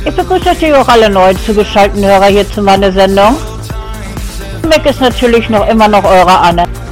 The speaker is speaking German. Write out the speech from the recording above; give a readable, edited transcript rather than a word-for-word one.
Ich begrüße natürlich auch alle neuen zugeschalteten Hörer hier zu meiner Sendung. Weg ist natürlich noch immer noch eure Anne.